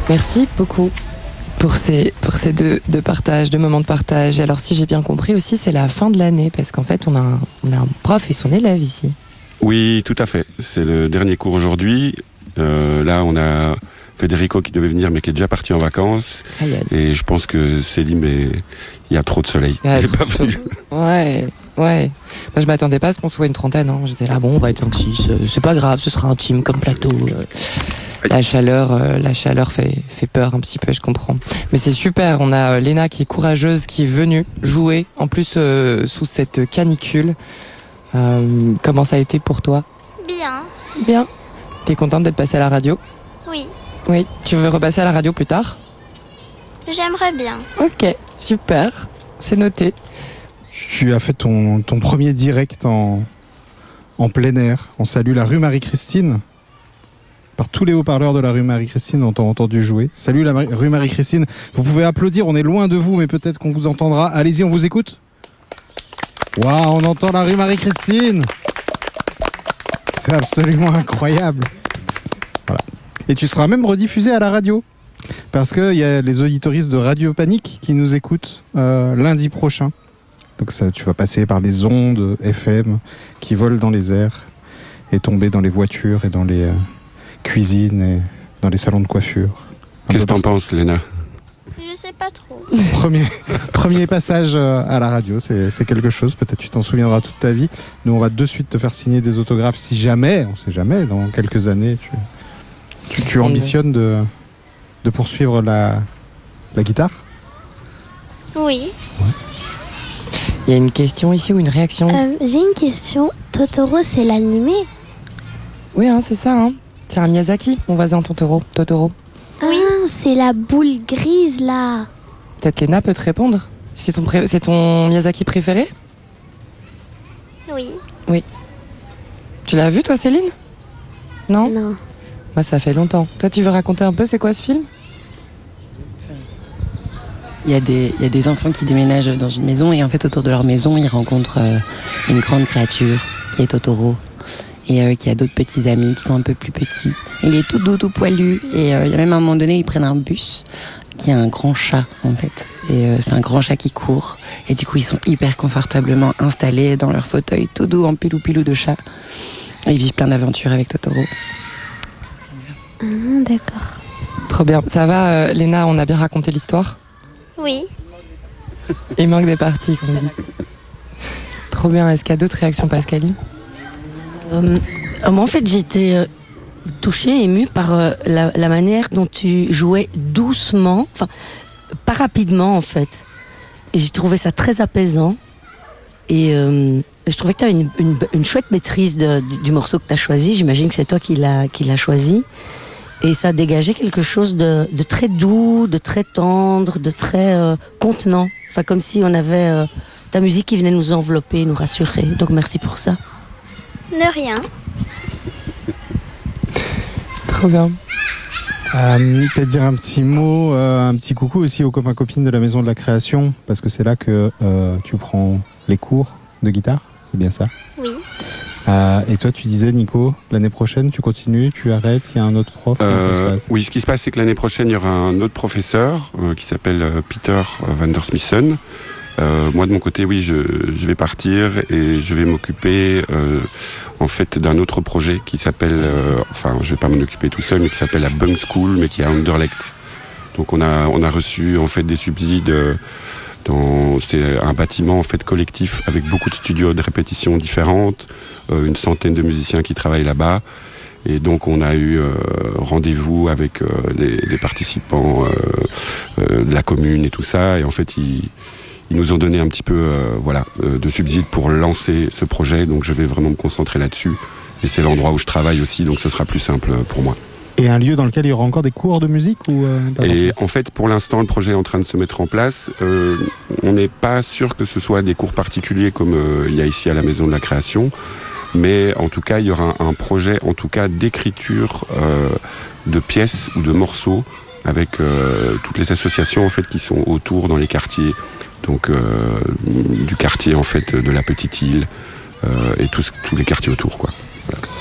Merci beaucoup pour ces deux partages, deux moments de partage. Alors si j'ai bien compris aussi, c'est la fin de l'année, parce qu'en fait, on a un prof et son élève ici. Oui, tout à fait. C'est le dernier cours aujourd'hui. Là, on a Federico qui devait venir, mais qui est déjà parti en vacances. Aïe, aïe. Et je pense que Céline, il y a trop de soleil. Il y a Il est trop pas de venu. Ouais. Moi, je m'attendais pas à ce qu'on soit une trentaine. Hein. J'étais là, bon, on va être 5-6. C'est pas grave, ce sera intime comme plateau. La chaleur fait peur un petit peu, je comprends. Mais c'est super, on a Léna qui est courageuse, qui est venue jouer, en plus sous cette canicule. Comment ça a été pour toi ? Bien. Bien. T'es contente d'être passée à la radio ? Oui. Oui. Tu veux repasser à la radio plus tard ? J'aimerais bien. Ok, super. C'est noté. Tu as fait ton premier direct en plein air. On salue la rue Marie-Christine. Par tous les haut-parleurs de la rue Marie-Christine, on t'a entendu jouer. Salut la rue Marie-Christine. Vous pouvez applaudir, on est loin de vous, mais peut-être qu'on vous entendra. Allez-y, on vous écoute. Waouh, on entend la rue Marie-Christine. C'est absolument incroyable. Voilà. Et tu seras même rediffusé à la radio. Parce qu'il y a les auditoristes de Radio Panique qui nous écoutent lundi prochain. Donc ça, tu vas passer par les ondes FM qui volent dans les airs et tomber dans les voitures et dans les cuisines et dans les salons de coiffure. Qu'est-ce que t'en penses, Léna ? Je sais pas trop. Premier passage à la radio, c'est quelque chose. Peut-être tu t'en souviendras toute ta vie. Nous, on va de suite te faire signer des autographes si jamais, on sait jamais, dans quelques années, tu ambitionnes de poursuivre la guitare ? Oui. Ouais. Il y a une question ici ou une réaction ? J'ai une question. Totoro, c'est l'animé ? Oui, hein, c'est ça. Hein. C'est un Miyazaki, mon voisin Totoro. Oui. Ah, c'est la boule grise, là. Peut-être Léna peut te répondre. C'est ton Miyazaki préféré ? Oui. Oui. Tu l'as vu, toi, Céline ? Non ? Non. Moi, ça fait longtemps. Toi, tu veux raconter un peu, c'est quoi ce film ? Il y a des enfants qui déménagent dans une maison et en fait, autour de leur maison, ils rencontrent une grande créature qui est Totoro et qui a d'autres petits amis qui sont un peu plus petits. Il est tout doux, tout poilu et il y a même un moment donné, ils prennent un bus qui a un grand chat en fait. Et c'est un grand chat qui court et du coup, ils sont hyper confortablement installés dans leur fauteuil tout doux en pilou-pilou de chat. Et ils vivent plein d'aventures avec Totoro. Ah, d'accord. Trop bien. Ça va, Léna, on a bien raconté l'histoire ? Oui. Il manque des parties, comme on dit. Trop bien. Est-ce qu'il y a d'autres réactions, Pascaline ? Moi, en fait, j'étais touchée, émue par la manière dont tu jouais doucement, enfin, pas rapidement, en fait. Et j'ai trouvé ça très apaisant. Et je trouvais que tu as une chouette maîtrise du morceau que tu as choisi. J'imagine que c'est toi qui l'as choisi. Et ça dégageait quelque chose de très doux, de très tendre, de très contenant. Enfin, comme si on avait ta musique qui venait nous envelopper, nous rassurer. Donc, merci pour ça. De rien. Trop bien. Peut-être dire un petit mot, un petit coucou aussi aux copains copines de la Maison de la Création, parce que c'est là que tu prends les cours de guitare, c'est bien ça ? Oui. Et toi, tu disais, Nico, l'année prochaine, tu continues, tu arrêtes, il y a un autre prof, comment ça se passe ? Oui, ce qui se passe, c'est que l'année prochaine, il y aura un autre professeur qui s'appelle Peter van der Smissen. Moi, de mon côté, oui, je vais partir et je vais m'occuper en fait d'un autre projet qui s'appelle, enfin, je vais pas m'en occuper tout seul, mais qui s'appelle la Bunk School, mais qui est à Anderlecht. Donc, on a reçu en fait des subsides. C'est un bâtiment en fait collectif avec beaucoup de studios de répétition différentes, une centaine de musiciens qui travaillent là-bas. Et donc on a eu rendez-vous avec les participants de la commune et tout ça. Et en fait ils nous ont donné un petit peu de subsides pour lancer ce projet. Donc je vais vraiment me concentrer là-dessus. Et c'est l'endroit où je travaille aussi, donc ce sera plus simple pour moi. Et un lieu dans lequel il y aura encore des cours de musique ou Et en fait, pour l'instant, le projet est en train de se mettre en place. On n'est pas sûr que ce soit des cours particuliers comme il y a ici à la Maison de la Création, mais en tout cas, il y aura un projet, en tout cas, d'écriture de pièces ou de morceaux avec toutes les associations en fait qui sont autour dans les quartiers, donc du quartier en fait de la Petite Île et tous les quartiers autour, quoi. Voilà.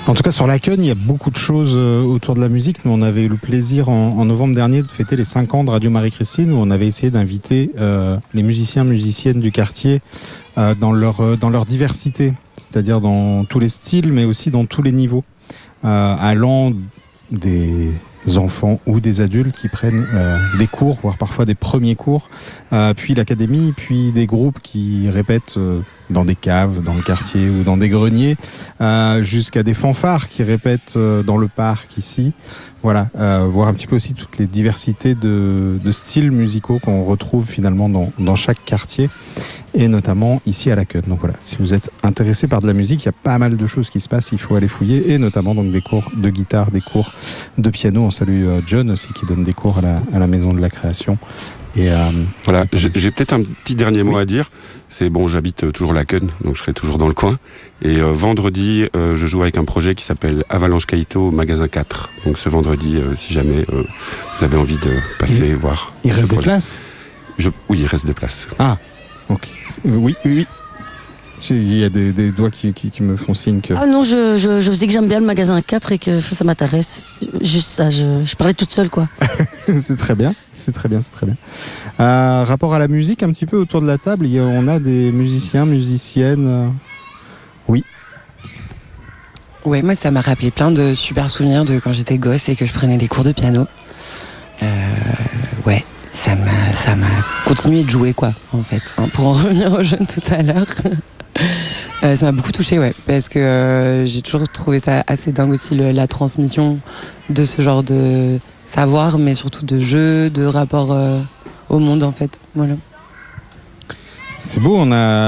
En tout cas, sur la Queune, il y a beaucoup de choses autour de la musique. Nous, on avait eu le plaisir en novembre dernier de fêter les 5 ans de Radio Marie-Christine, où on avait essayé d'inviter les musiciens, musiciennes du quartier dans leur diversité, c'est-à-dire dans tous les styles, mais aussi dans tous les niveaux, allant des enfants ou des adultes qui prennent des cours, voire parfois des premiers cours, puis l'académie, puis des groupes qui répètent dans des caves, dans le quartier ou dans des greniers, jusqu'à des fanfares qui répètent dans le parc ici. Voilà, voir un petit peu aussi toutes les diversités de styles musicaux qu'on retrouve finalement dans chaque quartier, et notamment ici à la Queune. Donc voilà, si vous êtes intéressé par de la musique, il y a pas mal de choses qui se passent, il faut aller fouiller, et notamment donc des cours de guitare, des cours de piano. On salue John aussi qui donne des cours à la Maison de la Création. Et voilà, j'ai peut-être un petit dernier mot à dire. C'est bon, j'habite toujours la Queune, donc je serai toujours dans le coin. Et vendredi, je joue avec un projet qui s'appelle Avalanche Kaito, magasin 4. Donc ce vendredi, si jamais vous avez envie de passer voir. Il reste des places ? Oui, il reste des places. Ah, ok. Oui. Il y a des doigts qui me font signe que... Ah non, je faisais que j'aime bien le magasin 4 et que ça m'intéresse. Juste ça, je parlais toute seule, quoi. C'est très bien. Rapport à la musique, un petit peu autour de la table, on a des musiciens, musiciennes... Oui. Ouais, moi ça m'a rappelé plein de super souvenirs de quand j'étais gosse et que je prenais des cours de piano. Ouais, ça m'a continué de jouer, quoi, en fait. Pour en revenir aux jeunes tout à l'heure... ça m'a beaucoup touchée, ouais, parce que j'ai toujours trouvé ça assez dingue aussi, la transmission de ce genre de savoir, mais surtout de jeu, de rapport au monde, en fait. Voilà. C'est beau,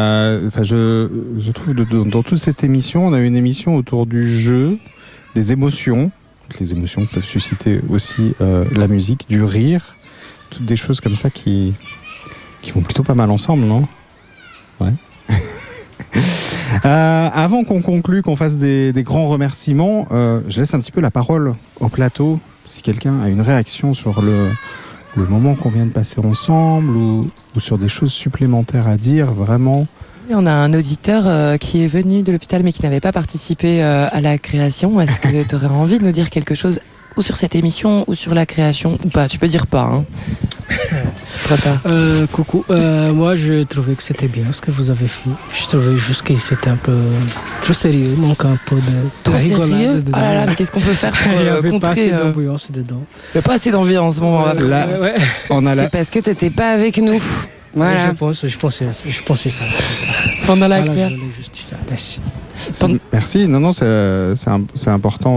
je trouve dans toute cette émission, on a une émission autour du jeu, des émotions, les émotions que peuvent susciter aussi la musique, du rire, toutes des choses comme ça qui vont plutôt pas mal ensemble, non ? Ouais. Avant qu'on conclue, qu'on fasse des grands remerciements, je laisse un petit peu la parole au plateau. Si quelqu'un a une réaction sur le moment qu'on vient de passer ensemble ou sur des choses supplémentaires à dire, vraiment. On a un auditeur qui est venu de l'hôpital mais qui n'avait pas participé à la création. Est-ce que tu aurais envie de nous dire quelque chose ou sur cette émission ou sur la création ou pas ? Tu peux dire pas, hein. Trop tard. Coucou, moi je trouvais que c'était bien ce que vous avez fait. Je trouvais juste que c'était un peu trop sérieux, manque un peu de trop rigolade sérieux dedans. Ah là là, mais qu'est-ce qu'on peut faire pour Il n'y avait contrer pas assez d'ambiance dedans. Il n'y a pas assez d'ambiance, bon, on va faire ça. Ouais. C'est parce que t'étais pas avec nous. Voilà. Je pensais ça. Pendant la voilà, claire. je voulais juste dire ça. Merci. Merci. Non, c'est important.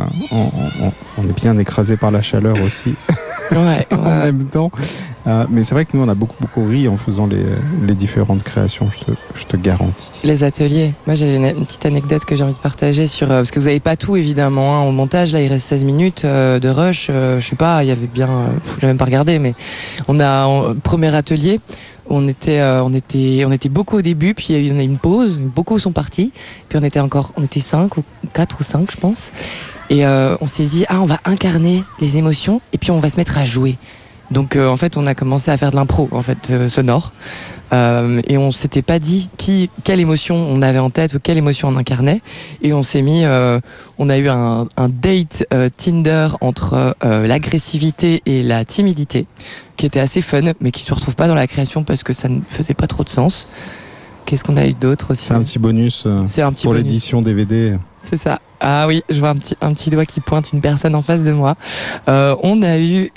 On est bien écrasé par la chaleur aussi. Ouais. En même temps. Mais c'est vrai que nous, on a beaucoup ri en faisant les différentes créations, je te garantis. Les ateliers. Moi, j'ai une petite anecdote que j'ai envie de partager sur... parce que vous n'avez pas tout, évidemment. Au montage, là, il reste 16 minutes de rush. Je sais pas, il y avait bien... je n'ai même pas regardé, mais on a... premier atelier, on était beaucoup au début, puis il y a eu une pause. Beaucoup sont partis. Puis on était 5 ou 4 ou 5, je pense. Et on s'est dit, on va incarner les émotions et puis on va se mettre à jouer. Donc en fait, on a commencé à faire de l'impro sonore. Et on s'était pas dit quelle émotion on avait en tête ou quelle émotion on incarnait. Et on s'est mis, on a eu un date Tinder entre l'agressivité et la timidité, qui était assez fun, mais qui se retrouve pas dans la création parce que ça ne faisait pas trop de sens. Qu'est-ce qu'on a eu d'autre aussi ? C'est un petit bonus pour l'édition DVD. C'est ça. Ah oui, je vois un petit doigt qui pointe une personne en face de moi. On a eu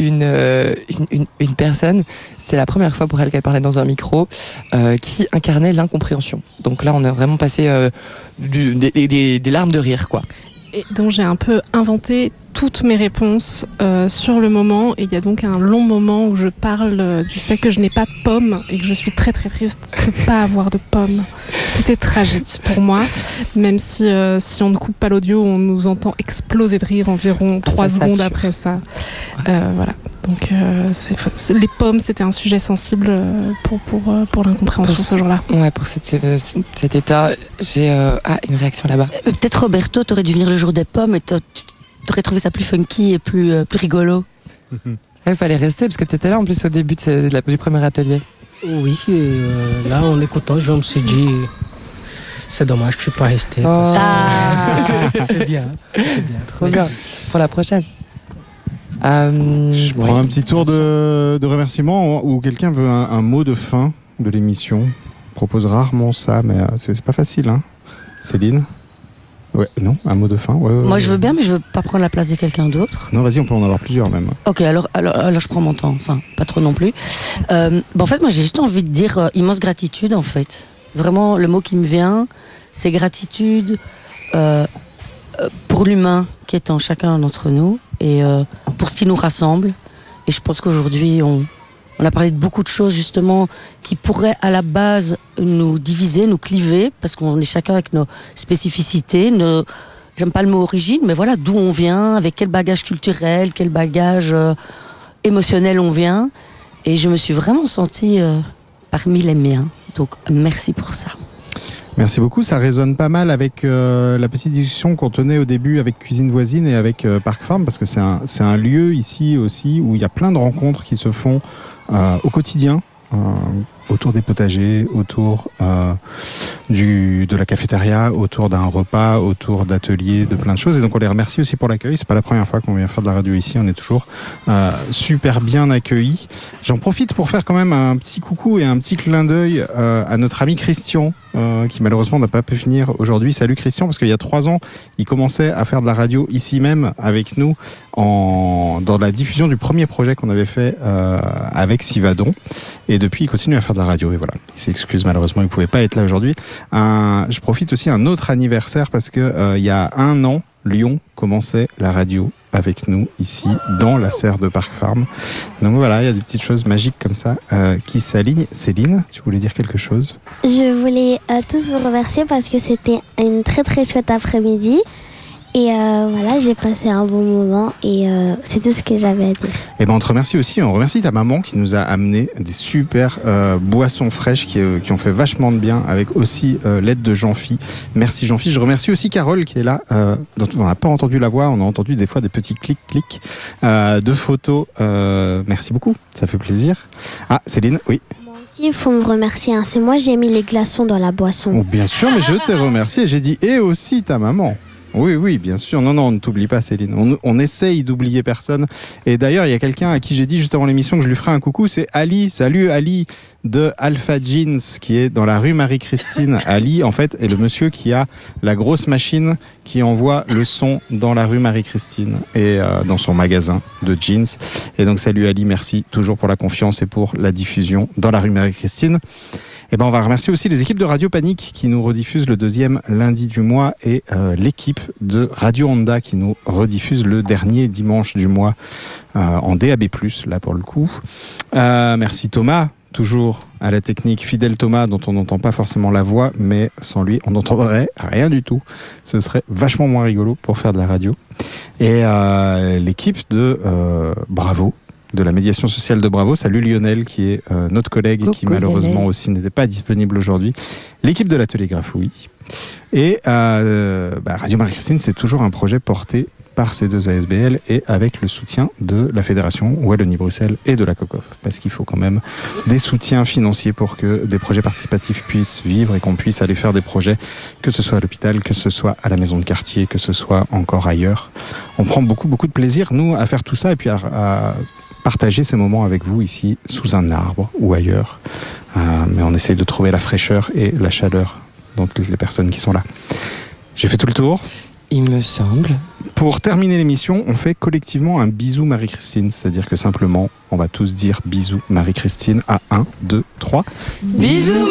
une personne, c'est la première fois pour elle qu'elle parlait dans un micro, qui incarnait l'incompréhension. Donc là, on a vraiment passé des larmes de rire, quoi. Et donc j'ai un peu inventé toutes mes réponses sur le moment, et il y a donc un long moment où je parle du fait que je n'ai pas de pommes et que je suis très très triste de ne pas avoir de pommes. C'était tragique pour moi, même si on ne coupe pas l'audio, on nous entend exploser de rire environ 3 secondes après ça. Voilà. Donc les pommes, c'était un sujet sensible pour l'incompréhension ce jour-là. Ouais, pour cet état, j'ai une réaction là-bas. Peut-être Roberto, t'aurais dû venir le jour des pommes et t'aurais trouvé ça plus funky et plus rigolo. Il fallait rester parce que t'étais là en plus au début du premier atelier. Oui, là en écoutant, je me suis dit C'est dommage que je ne suis pas resté. C'est bien. Trop bien. Pour la prochaine. Je prends un petit tour de remerciements où quelqu'un veut un mot de fin de l'émission. On propose rarement ça, mais c'est pas facile. Hein. Céline ? Ouais, non, un mot de fin. Moi, je veux bien, mais je veux pas prendre la place de quelqu'un d'autre. Non, vas-y, on peut en avoir plusieurs même. Ok, alors je prends mon temps. Enfin, pas trop non plus. En fait, moi, j'ai juste envie de dire immense gratitude, en fait. Vraiment, le mot qui me vient, c'est gratitude pour l'humain qui est en chacun d'entre nous et pour ce qui nous rassemble. Et je pense qu'aujourd'hui, on a parlé de beaucoup de choses justement qui pourraient à la base nous diviser, nous cliver, parce qu'on est chacun avec nos spécificités, j'aime pas le mot origine, mais voilà, d'où on vient, avec quel bagage culturel, quel bagage émotionnel on vient. Et je me suis vraiment sentie parmi les miens. Donc merci pour ça. Merci beaucoup, ça résonne pas mal avec la petite discussion qu'on tenait au début avec Cuisine Voisine et avec Parc Farm, parce que c'est un lieu ici aussi où il y a plein de rencontres qui se font au quotidien, autour des potagers, autour de la cafétéria, autour d'un repas, autour d'ateliers, de plein de choses. Et donc on les remercie aussi pour l'accueil. C'est pas la première fois qu'on vient faire de la radio ici. On est toujours super bien accueillis. J'en profite pour faire quand même un petit coucou et un petit clin d'œil à notre ami Christian, qui malheureusement n'a pas pu venir aujourd'hui. Salut Christian, parce qu'il y a 3 ans, il commençait à faire de la radio ici même avec nous dans la diffusion du premier projet qu'on avait fait avec Sivadon. Et depuis, il continue à faire de la radio. Et voilà, il s'excuse, malheureusement, il ne pouvait pas être là aujourd'hui. Je profite aussi un autre anniversaire parce que il y a 1 an, Lyon commençait la radio avec nous ici dans la serre de Parc Farm. Donc voilà, il y a des petites choses magiques comme ça qui s'alignent. Céline, tu voulais dire quelque chose ? Je voulais tous vous remercier parce que c'était une très très chouette après-midi. Et voilà, j'ai passé un bon moment et c'est tout ce que j'avais à dire. Et ben on te remercie aussi, on remercie ta maman qui nous a amené des super boissons fraîches qui ont fait vachement de bien, avec aussi l'aide de Jean-Phi. Merci Jean-Phi. Je remercie aussi Carole qui est là, dont on n'a pas entendu la voix, on a entendu des fois des petits clics de photos. Merci beaucoup, ça fait plaisir. Ah Céline, oui. Il faut me remercier, hein. C'est moi, j'ai mis les glaçons dans la boisson. Oh, bien sûr, mais je t'ai remercié, j'ai dit et aussi ta maman. Oui, bien sûr. Non, on ne t'oublie pas, Céline. On essaye d'oublier personne. Et d'ailleurs, il y a quelqu'un à qui j'ai dit juste avant l'émission que je lui ferai un coucou. C'est Ali. Salut, Ali de Alpha Jeans, qui est dans la rue Marie-Christine. Ali, en fait, est le monsieur qui a la grosse machine qui envoie le son dans la rue Marie-Christine et dans son magasin de jeans. Et donc, salut Ali, merci toujours pour la confiance et pour la diffusion dans la rue Marie-Christine. Et ben on va remercier aussi les équipes de Radio Panique qui nous rediffusent le 2e lundi du mois et l'équipe de Radio Honda qui nous rediffuse le dernier dimanche du mois en DAB+, là pour le coup. Merci Thomas, toujours à la technique, fidèle Thomas dont on n'entend pas forcément la voix, mais sans lui on n'entendrait rien du tout. Ce serait vachement moins rigolo pour faire de la radio. Et l'équipe de Bravo, de la médiation sociale de Bravo. Salut Lionel qui est notre collègue et qui malheureusement Lionel aussi n'était pas disponible aujourd'hui. L'équipe de l'atelier Grafouille. Et Radio Marie-Christine, c'est toujours un projet porté par ces 2 ASBL et avec le soutien de la Fédération Wallonie-Bruxelles et de la COCOF. Parce qu'il faut quand même des soutiens financiers pour que des projets participatifs puissent vivre et qu'on puisse aller faire des projets, que ce soit à l'hôpital, que ce soit à la maison de quartier, que ce soit encore ailleurs. On prend beaucoup de plaisir, nous, à faire tout ça et puis à partager ces moments avec vous ici, sous un arbre ou ailleurs. Mais on essaye de trouver la fraîcheur et la chaleur dans toutes les personnes qui sont là. J'ai fait tout le tour. Il me semble. Pour terminer l'émission, on fait collectivement un bisou Marie-Christine. C'est-à-dire que simplement, on va tous dire bisous Marie-Christine à 1, 2, 3. Bisous